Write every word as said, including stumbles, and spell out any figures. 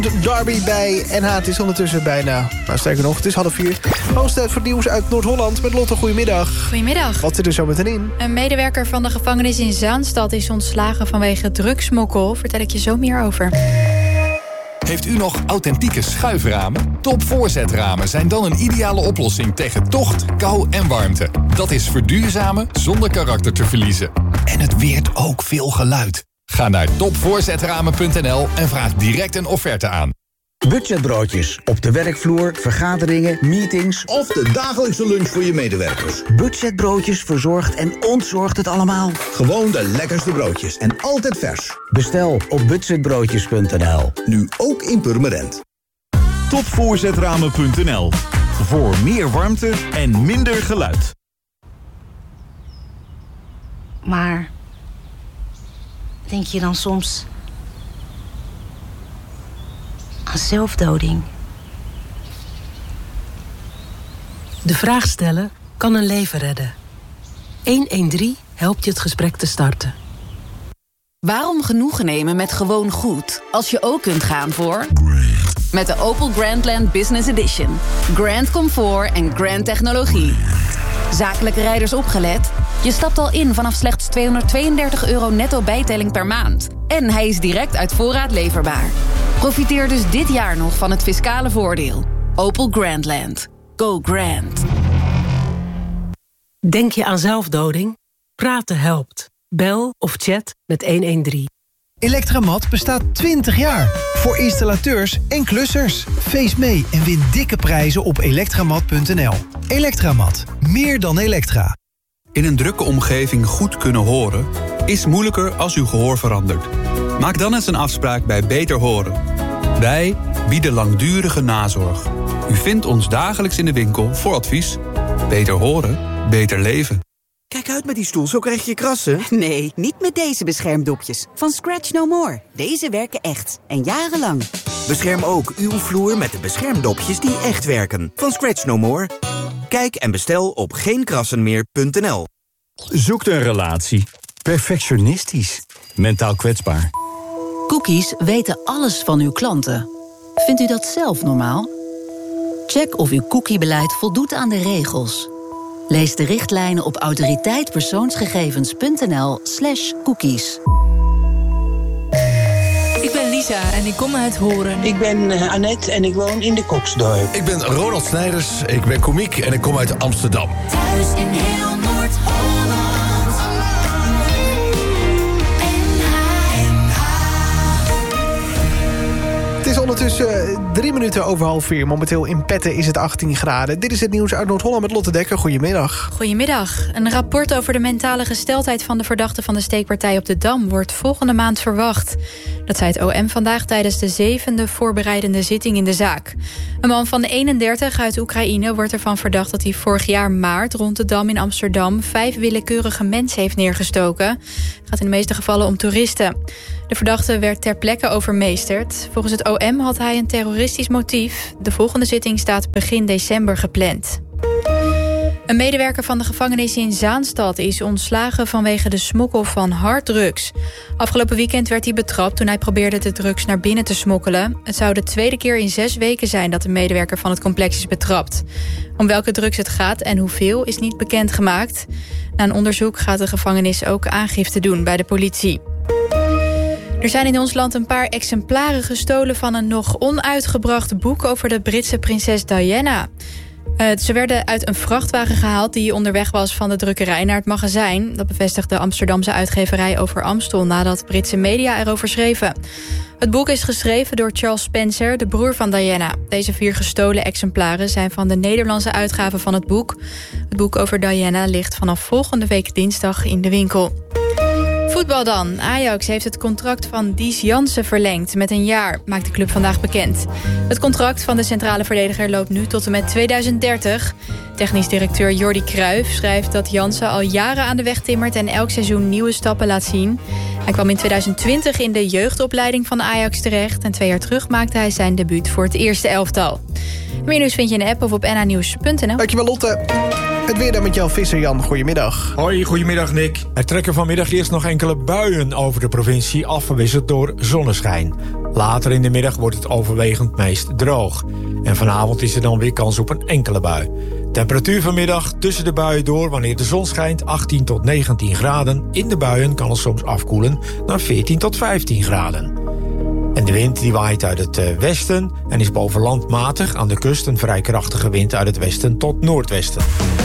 Derby bij N H. Het is ondertussen bijna, nou sterker nog, het is half vier. Hoogste voor nieuws uit Noord-Holland met Lotte. Goedemiddag. Goedemiddag. Wat zit er zo meteen in? Een medewerker van de gevangenis in Zaanstad is ontslagen vanwege drugsmokkel. Vertel ik je zo meer over. Heeft u nog authentieke schuiframen? Top voorzetramen zijn dan een ideale oplossing tegen tocht, kou en warmte. Dat is verduurzamen zonder karakter te verliezen. En het weert ook veel geluid. Ga naar top voorzetramen punt n l en vraag direct een offerte aan. Budgetbroodjes. Op de werkvloer, vergaderingen, meetings of de dagelijkse lunch voor je medewerkers. Budgetbroodjes verzorgt en ontzorgt het allemaal. Gewoon de lekkerste broodjes en altijd vers. Bestel op budgetbroodjes punt n l. Nu ook in Purmerend. top voorzetramen punt n l. Voor meer warmte en minder geluid. Maar denk je dan soms aan zelfdoding? De vraag stellen kan een leven redden. honderddertien helpt je het gesprek te starten. Waarom genoegen nemen met gewoon goed, als je ook kunt gaan voor... Met de Opel Grandland Business Edition. Grand comfort en grand technologie. Zakelijke rijders opgelet. Je stapt al in vanaf slechts tweehonderdtweeëndertig euro netto bijtelling per maand. En hij is direct uit voorraad leverbaar. Profiteer dus dit jaar nog van het fiscale voordeel. Opel Grandland. Go grand. Denk je aan zelfdoding? Praten helpt. Bel of chat met honderddertien. Electramat bestaat twintig jaar. Voor installateurs en klussers. Feest mee en win dikke prijzen op elektramat punt n l. Electramat. Meer dan elektra. In een drukke omgeving goed kunnen horen is moeilijker als uw gehoor verandert. Maak dan eens een afspraak bij Beter Horen. Wij bieden langdurige nazorg. U vindt ons dagelijks in de winkel voor advies. Beter horen, beter leven. Kijk uit met die stoel, zo krijg je krassen. Nee, niet met deze beschermdopjes. Van Scratch No More. Deze werken echt. En jarenlang. Bescherm ook uw vloer met de beschermdopjes die echt werken. Van Scratch No More. Kijk en bestel op geen krassen meer punt n l. Zoekt een relatie. Perfectionistisch. Mentaal kwetsbaar. Cookies weten alles van uw klanten. Vindt u dat zelf normaal? Check of uw cookiebeleid voldoet aan de regels. Lees de richtlijnen op autoriteitpersoonsgegevens punt n l slash cookies. Ik ben Lisa en ik kom uit Horen. Ik ben uh, Annette en ik woon in de Koksdorp. Ik ben Ronald Snijders, ik ben komiek en ik kom uit Amsterdam. Thuis in heel Noord-Holland. Het is ondertussen drie minuten over half vier. Momenteel in Petten is het achttien graden. Dit is het nieuws uit Noord-Holland met Lotte Dekker. Goedemiddag. Goedemiddag. Een rapport over de mentale gesteldheid van de verdachte van de steekpartij op de Dam wordt volgende maand verwacht. Dat zei het O M vandaag tijdens de zevende voorbereidende zitting in de zaak. Een man van eenendertig uit Oekraïne wordt ervan verdacht dat hij vorig jaar maart rond de Dam in Amsterdam vijf willekeurige mensen heeft neergestoken. Het gaat in de meeste gevallen om toeristen. De verdachte werd ter plekke overmeesterd. Volgens het O M had hij een terroristisch motief. De volgende zitting staat begin december gepland. Een medewerker van de gevangenis in Zaanstad is ontslagen vanwege de smokkel van harddrugs. Afgelopen weekend werd hij betrapt toen hij probeerde de drugs naar binnen te smokkelen. Het zou de tweede keer in zes weken zijn dat de medewerker van het complex is betrapt. Om welke drugs het gaat en hoeveel is niet bekendgemaakt. Na een onderzoek gaat de gevangenis ook aangifte doen bij de politie. Er zijn in ons land een paar exemplaren gestolen van een nog onuitgebracht boek over de Britse prinses Diana. Uh, ze werden uit een vrachtwagen gehaald die onderweg was van de drukkerij naar het magazijn. Dat bevestigde de Amsterdamse uitgeverij Over Amstel nadat Britse media erover schreven. Het boek is geschreven door Charles Spencer, de broer van Diana. Deze vier gestolen exemplaren zijn van de Nederlandse uitgave van het boek. Het boek over Diana ligt vanaf volgende week dinsdag in de winkel. Voetbal dan. Ajax heeft het contract van Dies Jansen verlengd met een jaar, maakt de club vandaag bekend. Het contract van de centrale verdediger loopt nu tot en met tweeduizend dertig. Technisch directeur Jordi Cruijff schrijft dat Jansen al jaren aan de weg timmert en elk seizoen nieuwe stappen laat zien. Hij kwam in tweeduizend twintig in de jeugdopleiding van Ajax terecht en twee jaar terug maakte hij zijn debuut voor het eerste elftal. Meer nieuws vind je in de app of op n h nieuws punt n l. Dankjewel Lotte. Het weer dan met Jan Visser. Jan, goedemiddag. Hoi, goedemiddag Nick. Er trekken vanmiddag eerst nog enkele buien over de provincie, afgewisseld door zonneschijn. Later in de middag wordt het overwegend meest droog. En vanavond is er dan weer kans op een enkele bui. Temperatuur vanmiddag tussen de buien door, wanneer de zon schijnt, achttien tot negentien graden. In de buien kan het soms afkoelen naar veertien tot vijftien graden. En de wind die waait uit het westen en is boven land matig. Aan de kust een vrij krachtige wind uit het westen tot noordwesten.